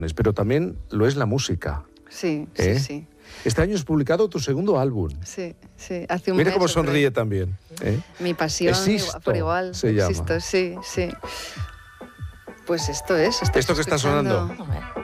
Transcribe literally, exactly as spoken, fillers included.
pero también lo es la música. Sí, ¿Eh? sí, sí. Este año has publicado tu segundo álbum. Sí, sí. Hace un Mira mes, cómo hombre. sonríe también. ¿eh? Mi pasión, Existo, por igual. se llama. Existo, sí, sí. Pues esto es. ¿Estás ¿Esto que está escuchando? sonando? A ver.